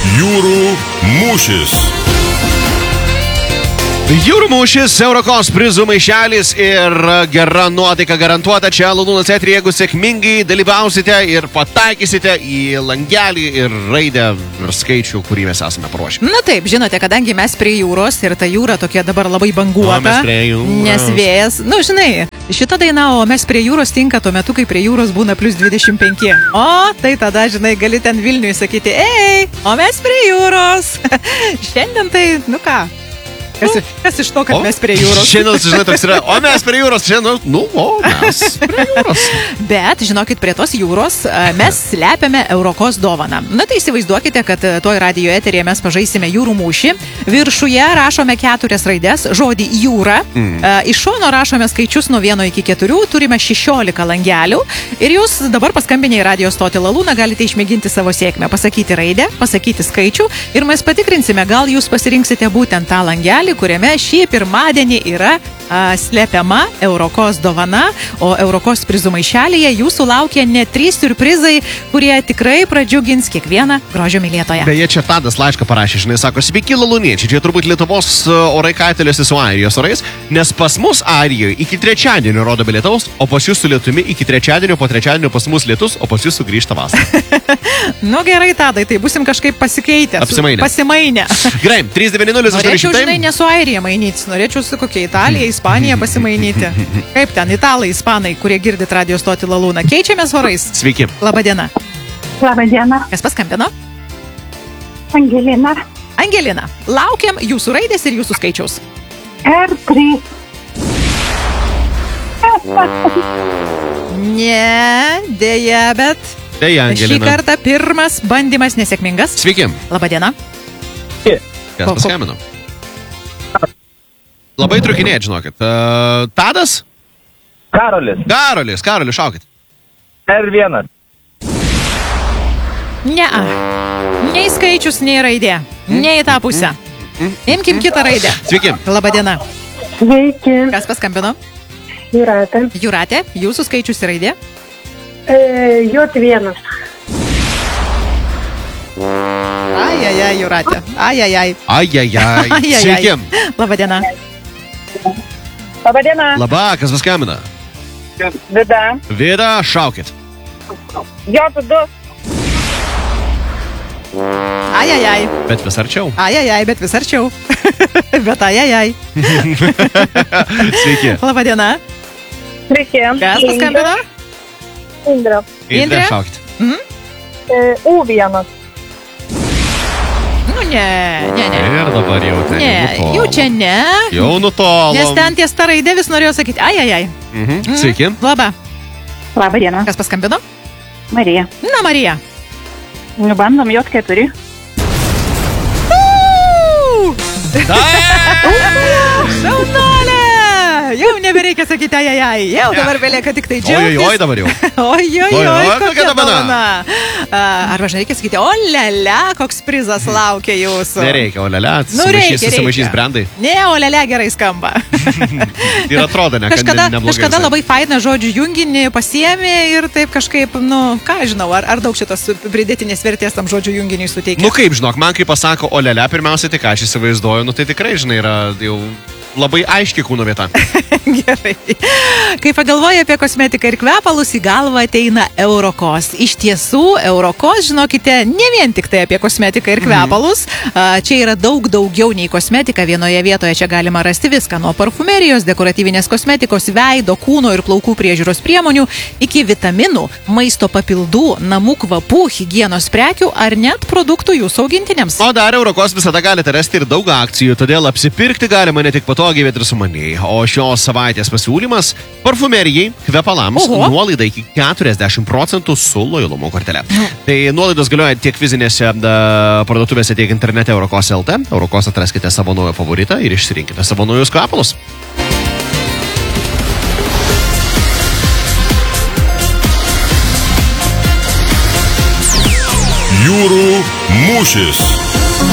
Jūrų mūšis. Jūrų mūšis, Eurokos prizų maišelis ir gera nuotaika garantuota čia Lalūnas eteryje, jeigu sėkmingai dalyvausite ir pataikysite į langelį ir raidę ir skaičių, kurį mes esame paruošę. Na taip, žinote, kadangi mes prie jūros ir ta jūra tokia dabar labai banguota, mes prie jūros. Nes vėjas, žinai, šita daina, o mes prie jūros tinka tuo metu, kai prie jūros būna plus 25. O, tai tada, žinai, gali ten Vilniui sakyti, ei, o mes prie jūros. Šiandien tai, ką? Kas iš to, kad mes prie jūros? Šiandien, žinai, toks yra, o mes prie jūros, šiandien, mes prie jūros. Bet, žinokit, prie tos jūros mes slepiame Eurokos dovaną. Na tai įsivaizduokite, kad toj radijo eteryje mes pažaisime jūrų mūšį. Viršuje rašome 4 raidės, žodį jūra. Iš šono rašome skaičius nuo 1 iki 4, turime 16 langelių. Ir jūs dabar paskambinę į radijo stotį Lalūną galite išmėginti savo sėkmę, pasakyti raidę, pasakyti skaičių ir mes patikrinsime, gal jūs pasirinksite būtent tą langelį, kuriame šį pirmadienį yra slepiama Eurokos dovana, o Eurokos prizų maišelyje jūsų laukia net 3 siurprizai, kurie tikrai pradžiugins kiekvieną grožio mylėtoją. Beje, čia Tadas laišką parašė, žinai, sako, sveiki Lalūniečiai, čia turbūt Lietuvos orai kaitaliuosi su Airijos orais, nes pas mus Airijoje iki trečiadienio rodo be lietaus, o pas jūs su lietumi iki trečiadienio, po trečiadienio pas mus lietus, o pas jūs sugrįžta vasara. Gerai, Tadai, tai busim kažkaip pasikeitę. Pasimainę. Gerai, 390. Norėčiau, žinai, ne su Airija mainytis, norėčiau su kokia Italija, Ispanija pasimainyti. Kaip ten, italai, ispanai, kurie girdit radio stotį Lalūną. Keičiamės orais. Sveiki. Labadiena. Labadiena. Kas paskambino? Angelina. Angelina, laukiam jūsų raidės ir jūsų skaičiaus. R3. Ne, dėja, bet Deja, Angelina. šį kartą pirmas bandymas nesėkmingas. Sveiki. Labadiena. Kas paskambino? Labai trukinėt, žinokit. Tadas? Karolis. Karolis, šaukit. R1. Ne-a. Nei skaičius, nei raidė. Ne į tą pusę. Imkim kitą raidę. Sveiki. Labadiena. Sveiki. Kas paskambino? Jūratė. Jūratė, jūsų skaičius ir raidė? J1. Ajajaj, Jūratė. Ajajaj. Sveiki. Labadiena. Labadiena. Laba, kas paskambina? Vida. Šaukit. J2. Ajajaj. Bet vis arčiau. Ajajaj, bet vis arčiau. Bet ajajaj. Sveiki. Labadiena. Sveiki. Kas paskambino? Indra. Indrė, šaukit. U1. Ne. Ir dabar jau ten. Ne, jau čia ne. Jau nutolom. Nes ten ties ta raidė vis norėjau sakyti, ajajaj. Sveiki. Laba. Labadiena. Kas paskambino? Marija. Na, Marija. Bandom J4. Šaunolė! Jau nebereikia sakyti ajajaj. Jau dabar belieka tik tai džiaugtis. Oi, dabar jau. Oi, kokia dovana. Arba reikia sakyti, o lelia, koks prizas laukia jūsų. Nereikia, o lelia, susimaišys brandai. Ne, o lelia gerai skamba. Ir atrodo, neblogai. Kažkada labai faina žodžių junginį pasiėmė ir taip kažkaip, ką žinau, ar daug šitos pridėtinės vertės tam žodžių junginiui suteikia. Kaip, žinok, man kai pasako, o lelia, pirmiausia, tai ką aš įsivaizduoju, tai tikrai, žinai, yra jau labai aiški kūno vieta. Gerai. Kai pagalvoju apie kosmetiką ir kvepalus, į galvą ateina Eurokos. Iš tiesų, Eurokos, žinokite, ne vien tik tai apie kosmetiką ir kvepalus. Čia yra daug daugiau nei kosmetika. Vienoje vietoje čia galima rasti viską. Nuo parfumerijos, dekoratyvinės kosmetikos, veido, kūno ir plaukų priežiūros priemonių, iki vitaminų, maisto papildų, namų kvapų, higienos prekių ar net produktų jūsų augintiniams. O dar Eurokos visada galite rasti ir daug akcijų, todėl apsipirkti galima ne tik patogiai, bet ir sumaniai. O šios savaitės pasiūlymas parfumerijai, kvepalams, nuolaida iki 40% su lojalumo kortele. Tai nuolaidos galioja tiek fizinėse parduotuvėse, tiek internete Eurokos LT. Eurokos atraskite savo naują favoritą ir išsirinkite savo naujus kvepalus. Jūrų mūšis.